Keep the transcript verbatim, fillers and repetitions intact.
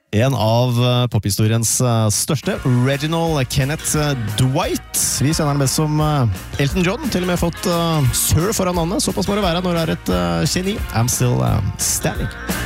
En av pophistoriens største, Reginald Kenneth Dwight. Vi kjenner han best som Elton John, til og med fått Sir foran navnet. Såpass må det være når det er et geni. I'm still standing.